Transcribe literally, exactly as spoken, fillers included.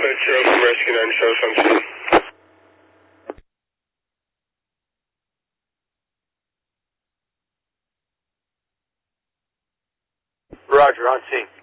Flight zero from Rescue nine service on scene. Roger, on scene.